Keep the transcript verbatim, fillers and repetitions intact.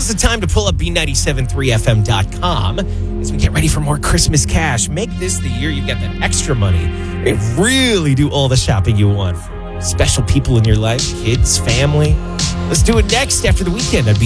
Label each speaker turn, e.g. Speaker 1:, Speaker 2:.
Speaker 1: now's the time to pull up B ninety-seven point three F M dot com as we get ready for more Christmas cash. Make this the year you get that extra money and really do all the shopping you want for special people in your life, kids, family. Let's do it next after the weekend. I'd be